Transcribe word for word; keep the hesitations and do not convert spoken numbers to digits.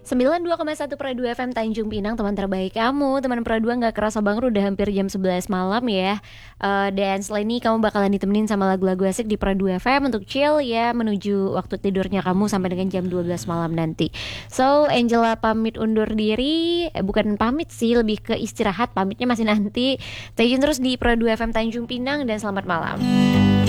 sembilan puluh dua koma satu Pro dua F M Tanjung Pinang, teman terbaik kamu. Teman Pro dua, gak kerasa banget udah hampir jam sebelas malam ya. uh, Dan setelah ini kamu bakalan ditemenin sama lagu-lagu asik di Pro dua F M untuk chill ya, menuju waktu tidurnya kamu sampai dengan jam dua belas malam nanti. So, Angela pamit undur diri. eh, Bukan pamit sih, lebih ke istirahat. Pamitnya masih nanti. Stay tune terus di Pro dua F M Tanjung Pinang dan selamat malam.